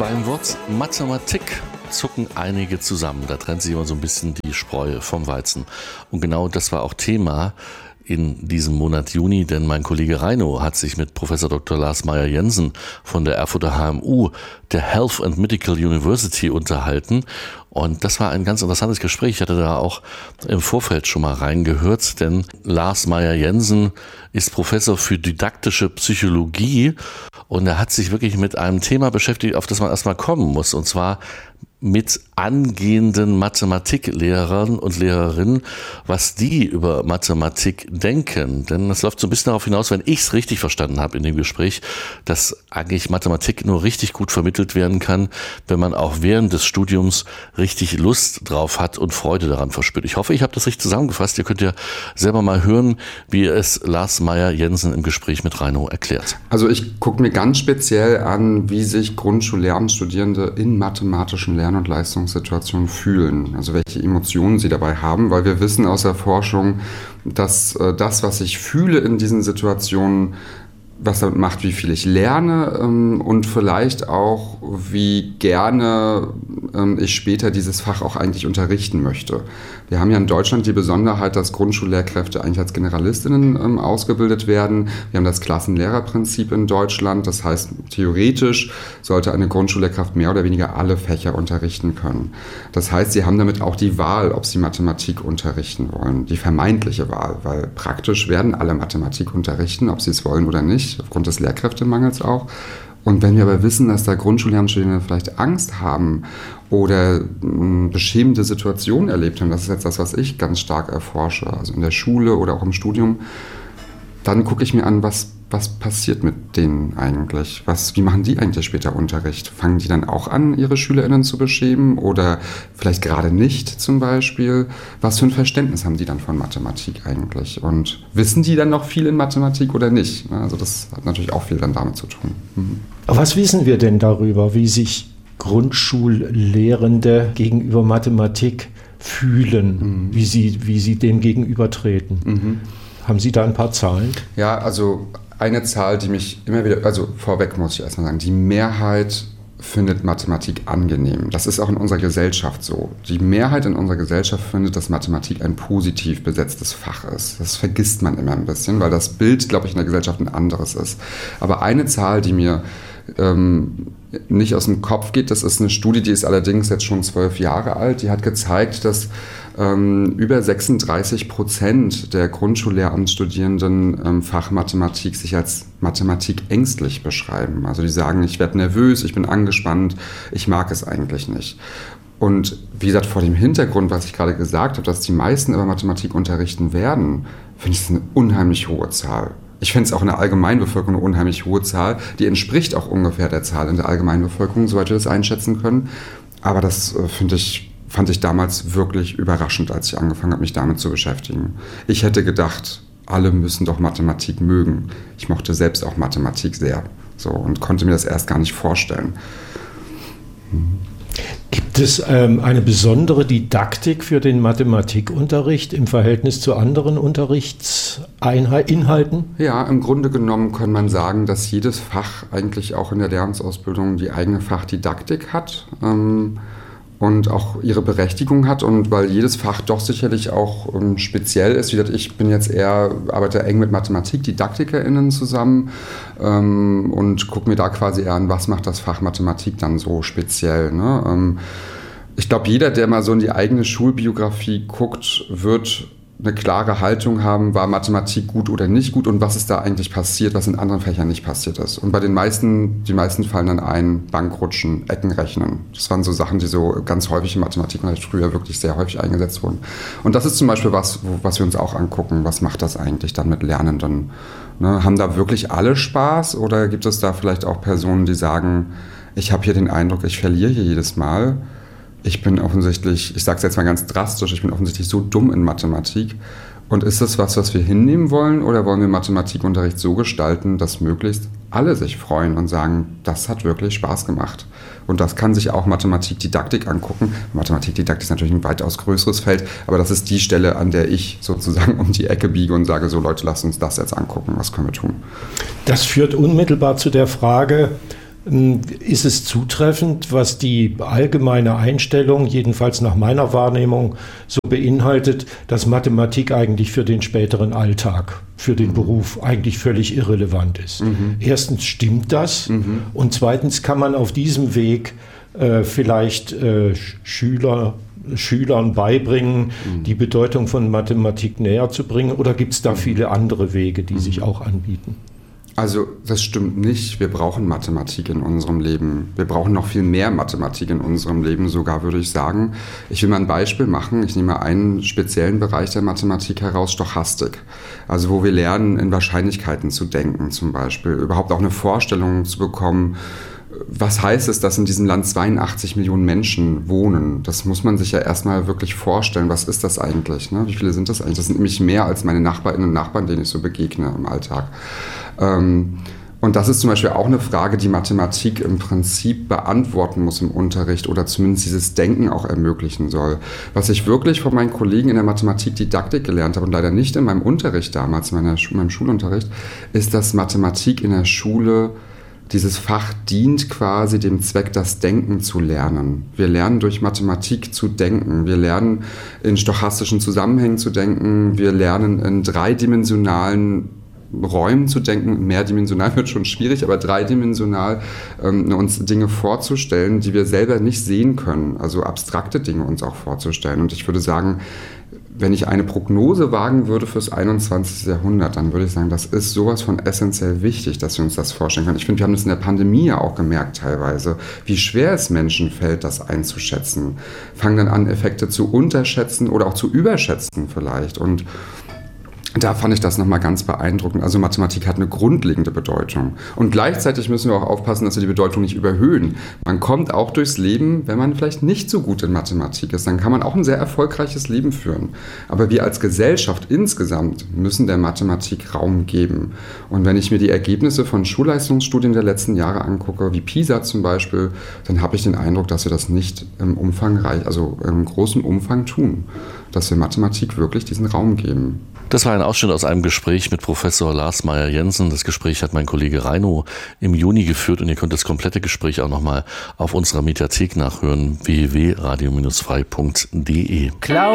Beim Wort Mathematik zucken einige zusammen. Da trennt sich immer so ein bisschen die Spreu vom Weizen. Und genau das war auch Thema in diesem Monat Juni, denn mein Kollege Reino hat sich mit Professor Dr. Lars Meyer-Jensen von der Erfurter HMU, der Health and Medical University, unterhalten. Und das war ein ganz interessantes Gespräch. Ich hatte da auch im Vorfeld schon mal reingehört, denn Lars Meyer-Jensen ist Professor für didaktische Psychologie und er hat sich wirklich mit einem Thema beschäftigt, auf das man erstmal kommen muss, und zwar mit angehenden Mathematiklehrern und Lehrerinnen, was die über Mathematik denken. Denn das läuft so ein bisschen darauf hinaus, wenn ich es richtig verstanden habe in dem Gespräch, dass eigentlich Mathematik nur richtig gut vermittelt werden kann, wenn man auch während des Studiums richtig Lust drauf hat und Freude daran verspürt. Ich hoffe, ich habe das richtig zusammengefasst. Ihr könnt ja selber mal hören, wie es Lars Meyer-Jensen im Gespräch mit Reino erklärt. Also ich gucke mir ganz speziell an, wie sich Grundschullehramtsstudierende in mathematischen Lern- und Leistungssituationen fühlen, also welche Emotionen sie dabei haben, weil wir wissen aus der Forschung, dass das, was ich fühle in diesen Situationen, was damit macht, wie viel ich lerne und vielleicht auch, wie gerne ich später dieses Fach auch eigentlich unterrichten möchte. Wir haben ja in Deutschland die Besonderheit, dass Grundschullehrkräfte eigentlich als Generalistinnen ausgebildet werden. Wir haben das Klassenlehrerprinzip in Deutschland. Das heißt, theoretisch sollte eine Grundschullehrkraft mehr oder weniger alle Fächer unterrichten können. Das heißt, sie haben damit auch die Wahl, ob sie Mathematik unterrichten wollen. Die vermeintliche Wahl, weil praktisch werden alle Mathematik unterrichten, ob sie es wollen oder nicht, aufgrund des Lehrkräftemangels auch. Und wenn wir aber wissen, dass da Grundschullehramtsstudierende vielleicht Angst haben oder beschämende Situationen erlebt haben, das ist jetzt das, was ich ganz stark erforsche, also in der Schule oder auch im Studium, dann gucke ich mir an, was passiert mit denen eigentlich? Wie machen die eigentlich später Unterricht? Fangen die dann auch an, ihre SchülerInnen zu beschämen oder vielleicht gerade nicht zum Beispiel? Was für ein Verständnis haben die dann von Mathematik eigentlich? Und wissen die dann noch viel in Mathematik oder nicht? Also das hat natürlich auch viel dann damit zu tun. Was wissen wir denn darüber, wie sich Grundschullehrende gegenüber Mathematik fühlen, wie sie dem gegenübertreten? Haben Sie da ein paar Zahlen? Ja, also eine Zahl, die mich immer wieder, also vorweg muss ich erstmal sagen, die Mehrheit findet Mathematik angenehm. Das ist auch in unserer Gesellschaft so. Die Mehrheit in unserer Gesellschaft findet, dass Mathematik ein positiv besetztes Fach ist. Das vergisst man immer ein bisschen, weil das Bild, glaube ich, in der Gesellschaft ein anderes ist. Aber eine Zahl, die mir nicht aus dem Kopf geht, das ist eine Studie, die ist allerdings jetzt schon 12 Jahre alt, die hat gezeigt, dass über 36% der Grundschullehramtsstudierenden Fachmathematik sich als Mathematik ängstlich beschreiben. Also die sagen, ich werde nervös, ich bin angespannt, ich mag es eigentlich nicht. Und wie gesagt, vor dem Hintergrund, was ich gerade gesagt habe, dass die meisten über Mathematik unterrichten werden, finde ich das eine unheimlich hohe Zahl. Ich finde es auch in der Allgemeinbevölkerung eine unheimlich hohe Zahl. Die entspricht auch ungefähr der Zahl in der Allgemeinbevölkerung, soweit wir das einschätzen können. Aber das fand ich damals wirklich überraschend, als ich angefangen habe, mich damit zu beschäftigen. Ich hätte gedacht, alle müssen doch Mathematik mögen. Ich mochte selbst auch Mathematik sehr und konnte mir das erst gar nicht vorstellen. Gibt es eine besondere Didaktik für den Mathematikunterricht im Verhältnis zu anderen Unterrichtsinhalten? Ja, im Grunde genommen kann man sagen, dass jedes Fach eigentlich auch in der Lehramtsausbildung die eigene Fachdidaktik hat und auch ihre Berechtigung hat. Und weil jedes Fach doch sicherlich auch speziell ist, wie gesagt, ich bin jetzt arbeite eng mit Mathematik-DidaktikerInnen zusammen und gucke mir da quasi eher an, was macht das Fach Mathematik dann so speziell. Ne? Ich glaube, jeder, der mal so in die eigene Schulbiografie guckt, wird eine klare Haltung haben, war Mathematik gut oder nicht gut und was ist da eigentlich passiert, was in anderen Fächern nicht passiert ist. Und bei die meisten fallen dann ein, Bankrutschen, Eckenrechnen. Das waren so Sachen, die so ganz häufig in Mathematik früher wirklich sehr häufig eingesetzt wurden. Und das ist zum Beispiel was wir uns auch angucken, was macht das eigentlich dann mit Lernenden? Ne, haben da wirklich alle Spaß oder gibt es da vielleicht auch Personen, die sagen, ich habe hier den Eindruck, ich verliere hier jedes Mal. Ich bin offensichtlich, ich sage es jetzt mal ganz drastisch, ich bin offensichtlich so dumm in Mathematik. Und ist das was wir hinnehmen wollen oder wollen wir Mathematikunterricht so gestalten, dass möglichst alle sich freuen und sagen, das hat wirklich Spaß gemacht. Und das kann sich auch Mathematikdidaktik angucken. Mathematikdidaktik ist natürlich ein weitaus größeres Feld, aber das ist die Stelle, an der ich sozusagen um die Ecke biege und sage, so Leute, lasst uns das jetzt angucken, was können wir tun. Das führt unmittelbar zu der Frage, ist es zutreffend, was die allgemeine Einstellung, jedenfalls nach meiner Wahrnehmung, so beinhaltet, dass Mathematik eigentlich für den späteren Alltag, für den Beruf eigentlich völlig irrelevant ist. Erstens stimmt das und zweitens kann man auf diesem Weg vielleicht Schülern beibringen, die Bedeutung von Mathematik näher zu bringen, oder gibt es da viele andere Wege, die sich auch anbieten? Also das stimmt nicht. Wir brauchen Mathematik in unserem Leben. Wir brauchen noch viel mehr Mathematik in unserem Leben sogar, würde ich sagen. Ich will mal ein Beispiel machen. Ich nehme einen speziellen Bereich der Mathematik heraus, Stochastik. Also wo wir lernen, in Wahrscheinlichkeiten zu denken zum Beispiel. Überhaupt auch eine Vorstellung zu bekommen, was heißt es, dass in diesem Land 82 Millionen Menschen wohnen? Das muss man sich ja erstmal wirklich vorstellen. Was ist das eigentlich? Ne? Wie viele sind das eigentlich? Das sind nämlich mehr als meine Nachbarinnen und Nachbarn, denen ich so begegne im Alltag. Und das ist zum Beispiel auch eine Frage, die Mathematik im Prinzip beantworten muss im Unterricht oder zumindest dieses Denken auch ermöglichen soll. Was ich wirklich von meinen Kollegen in der Mathematik-Didaktik gelernt habe und leider nicht in meinem Unterricht damals, in meinem Schulunterricht, ist, dass Mathematik in der Schule, dieses Fach dient quasi dem Zweck, das Denken zu lernen. Wir lernen durch Mathematik zu denken. Wir lernen in stochastischen Zusammenhängen zu denken. Wir lernen in dreidimensionalen Räumen zu denken. Mehrdimensional wird schon schwierig, aber dreidimensional uns Dinge vorzustellen, die wir selber nicht sehen können. Also abstrakte Dinge uns auch vorzustellen. Und ich würde sagen, wenn ich eine Prognose wagen würde fürs 21. Jahrhundert, dann würde ich sagen, das ist sowas von essentiell wichtig, dass wir uns das vorstellen können. Ich finde, wir haben das in der Pandemie ja auch gemerkt teilweise, wie schwer es Menschen fällt, das einzuschätzen. Fangen dann an, Effekte zu unterschätzen oder auch zu überschätzen vielleicht. Und da fand ich das nochmal ganz beeindruckend. Also Mathematik hat eine grundlegende Bedeutung. Und gleichzeitig müssen wir auch aufpassen, dass wir die Bedeutung nicht überhöhen. Man kommt auch durchs Leben, wenn man vielleicht nicht so gut in Mathematik ist. Dann kann man auch ein sehr erfolgreiches Leben führen. Aber wir als Gesellschaft insgesamt müssen der Mathematik Raum geben. Und wenn ich mir die Ergebnisse von Schulleistungsstudien der letzten Jahre angucke, wie PISA zum Beispiel, dann habe ich den Eindruck, dass wir das nicht im großen Umfang tun. Dass wir Mathematik wirklich diesen Raum geben. Das war ein Ausschnitt aus einem Gespräch mit Professor Lars Meyer-Jensen. Das Gespräch hat mein Kollege Reino im Juni geführt und ihr könnt das komplette Gespräch auch nochmal auf unserer Mediathek nachhören, www.radio-frei.de.